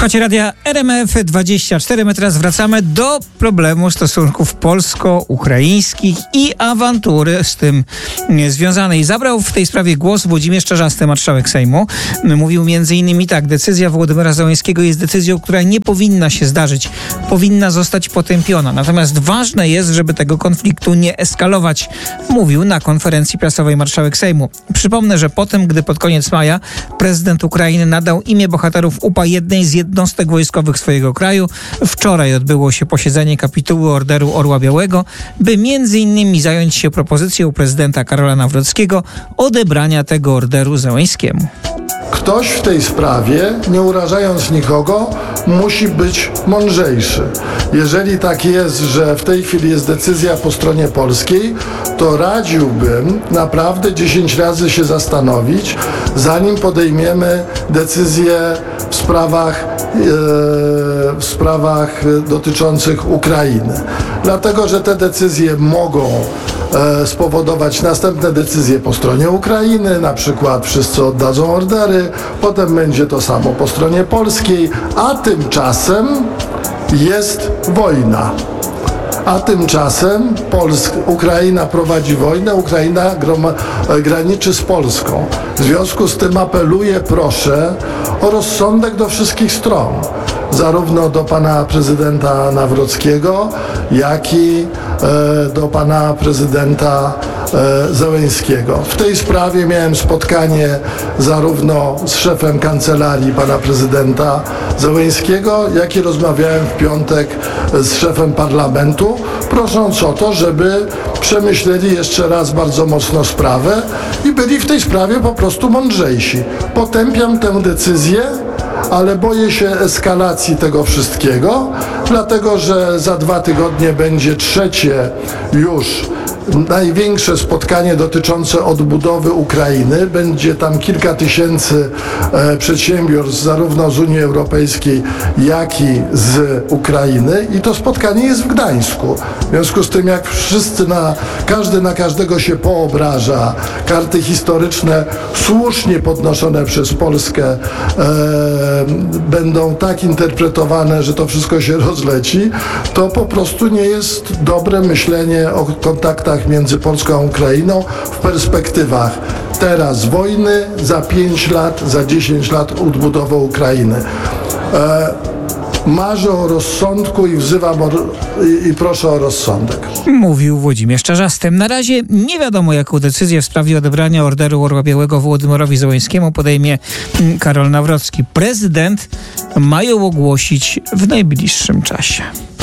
Słuchacie radia RMF24. My teraz wracamy do problemu stosunków polsko-ukraińskich i awantury z tym związanej. Zabrał w tej sprawie głos Włodzimierz Czarzasty, marszałek Sejmu. Mówił m.in. tak: decyzja Wołodymyra Zełenskiego jest decyzją, która nie powinna się zdarzyć. Powinna zostać potępiona. Natomiast ważne jest, żeby tego konfliktu nie eskalować. Mówił na konferencji prasowej marszałek Sejmu. Przypomnę, że po tym, gdy pod koniec maja prezydent Ukrainy nadał imię bohaterów UPA jednej z jednostek wojskowych swojego kraju, wczoraj odbyło się posiedzenie kapituły Orderu Orła Białego, by m.in. zająć się propozycją prezydenta Karola Nawrockiego odebrania tego orderu Zełenskiemu. Ktoś w tej sprawie, nie urażając nikogo, musi być mądrzejszy. Jeżeli tak jest, że w tej chwili jest decyzja po stronie polskiej, to radziłbym naprawdę 10 razy się zastanowić, zanim podejmiemy decyzję w sprawach dotyczących Ukrainy. Dlatego, że te decyzje mogą spowodować następne decyzje po stronie Ukrainy, na przykład wszyscy oddadzą ordery, potem będzie to samo po stronie polskiej, a tymczasem jest wojna. A tymczasem Ukraina prowadzi wojnę, Ukraina graniczy z Polską. W związku z tym apeluję, proszę o rozsądek do wszystkich stron. Zarówno do pana prezydenta Nawrockiego, jak i do pana prezydenta Zełenskiego. W tej sprawie miałem spotkanie zarówno z szefem kancelarii pana prezydenta Zełenskiego, jak i rozmawiałem w piątek z szefem parlamentu, prosząc o to, żeby przemyśleli jeszcze raz bardzo mocno sprawę i byli w tej sprawie po prostu mądrzejsi. Potępiam tę decyzję, ale boję się eskalacji tego wszystkiego, dlatego że za 2 tygodnie będzie trzecie już największe spotkanie dotyczące odbudowy Ukrainy. Będzie tam kilka tysięcy przedsiębiorstw zarówno z Unii Europejskiej, jak i z Ukrainy, i to spotkanie jest w Gdańsku. W związku z tym, jak wszyscy każdy na każdego się poobraża, karty historyczne słusznie podnoszone przez Polskę będą tak interpretowane, że to wszystko się rozleci, to po prostu nie jest dobre myślenie o kontaktach między Polską a Ukrainą w perspektywach teraz wojny, za 5 lat, za 10 lat odbudowy Ukrainy. Marzę o rozsądku i wzywam i proszę o rozsądek. Mówił Włodzimierz Czarzasty. Na razie nie wiadomo, jaką decyzję w sprawie odebrania orderu Orła Białego Wołodymyrowi Zełenskiemu podejmie Karol Nawrocki. Prezydent ma ją ogłosić w najbliższym czasie.